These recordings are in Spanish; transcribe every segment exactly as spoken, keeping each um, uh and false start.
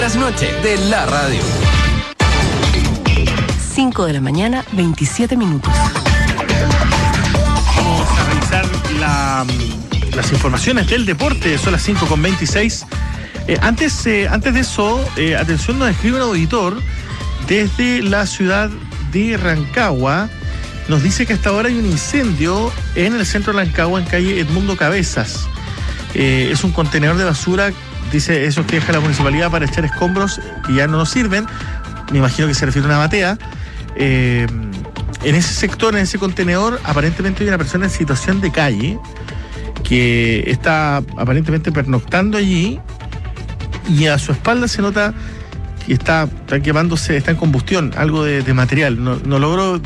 trasnoche de la radio. cinco de la mañana, veintisiete minutos. Vamos a revisar la, las informaciones del deporte. Son las cinco con veintiséis. Eh, antes, eh, antes de eso, eh, atención, nos escribe un auditor desde la ciudad de Rancagua. Nos dice que hasta ahora hay un incendio en el centro de Rancagua, en calle Edmundo Cabezas. Eh, es un contenedor de basura, dice, esos que deja la municipalidad para echar escombros que ya no nos sirven. Me imagino que se refiere a una batea. Eh, en ese sector, en ese contenedor, aparentemente hay una persona en situación de calle que está aparentemente pernoctando allí, y a su espalda se nota que está, está quemándose, está en combustión, algo de, de material. No, no logro,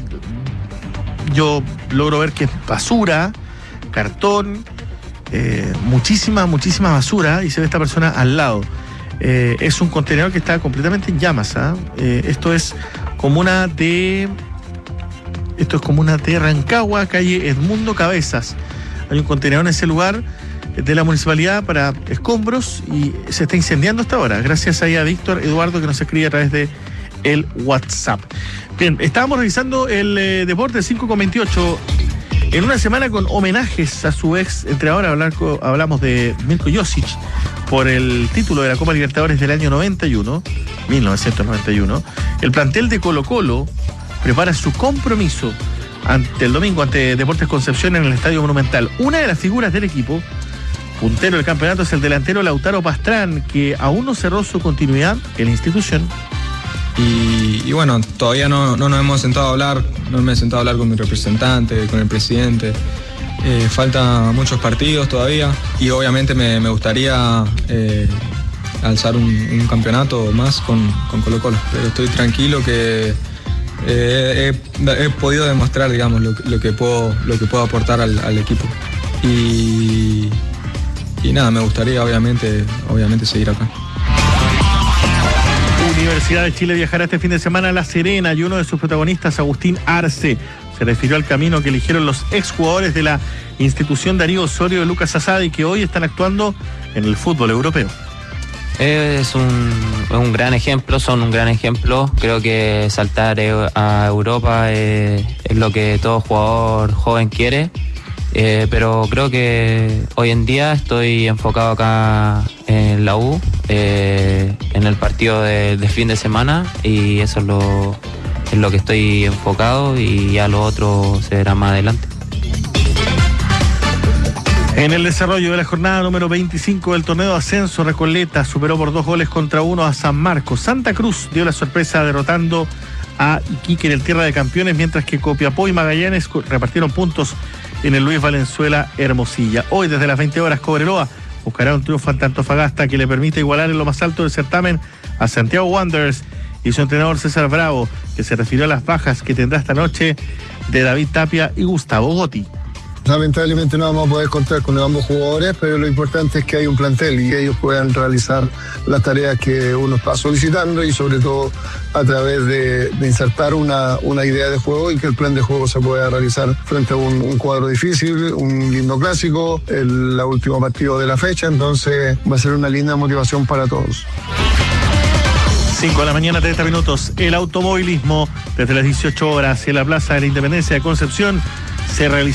yo logro ver que es basura, cartón, eh, muchísima, muchísima basura, y se ve esta persona al lado. Eh, es un contenedor que está completamente en llamas, ¿eh? Eh, esto es comuna de esto es comuna de Rancagua, calle Edmundo Cabezas. Hay un contenedor en ese lugar de la municipalidad para escombros y se está incendiando hasta ahora. Gracias ahí a Víctor Eduardo, que nos escribe a través de el WhatsApp. Bien, estábamos revisando el eh, deporte cinco con veintiocho. En una semana con homenajes a su ex entrenador, hablamos de Milko Josic por el título de la Copa Libertadores del año noventa y uno, mil novecientos noventa y uno. El plantel de Colo-Colo prepara su compromiso ante el domingo ante Deportes Concepción en el Estadio Monumental. Una de las figuras del equipo, puntero del campeonato, es el delantero Lautaro Pastrán, que aún no cerró su continuidad en la institución. Y, y bueno, todavía no, no nos hemos sentado a hablar, no me he sentado a hablar con mi representante, con el presidente. Eh, faltan muchos partidos todavía y obviamente me, me gustaría eh, alzar un, un campeonato más con, con Colo-Colo. Pero estoy tranquilo que eh, he, he podido demostrar, digamos, lo, lo, que, puedo, lo que puedo aportar al, al equipo. Y, y nada, me gustaría obviamente, obviamente seguir acá. Universidad de Chile viajará este fin de semana a La Serena y uno de sus protagonistas, Agustín Arce, se refirió al camino que eligieron los exjugadores de la institución Darío Osorio y Lucas Asadi, que hoy están actuando en el fútbol europeo. Es un, es un gran ejemplo, son un gran ejemplo. Creo que saltar a Europa es, es lo que todo jugador joven quiere. Eh, pero creo que hoy en día estoy enfocado acá en la U, eh, en el partido de, de fin de semana, y eso es lo, es lo que estoy enfocado, y ya lo otro se verá más adelante. En el desarrollo de la jornada número veinticinco del torneo de ascenso, Recoleta superó por dos goles contra uno a San Marcos. Santa Cruz dio la sorpresa derrotando a Iquique en el Tierra de Campeones, mientras que Copiapó y Magallanes repartieron puntos en el Luis Valenzuela Hermosilla. Hoy desde las veinte horas Cobreloa buscará un triunfo ante Antofagasta que le permite igualar en lo más alto del certamen a Santiago Wanderers y su entrenador César Bravo, que se refirió a las bajas que tendrá esta noche de David Tapia y Gustavo Gotti. Lamentablemente no vamos a poder contar con ambos jugadores, pero lo importante es que hay un plantel y que ellos puedan realizar las tareas que uno está solicitando, y sobre todo a través de, de insertar una, una idea de juego y que el plan de juego se pueda realizar frente a un, un cuadro difícil, un lindo clásico, el, el último partido de la fecha. Entonces va a ser una linda motivación para todos. cinco de la mañana, treinta minutos. El automovilismo desde las dieciocho horas en la Plaza de la Independencia de Concepción se realiza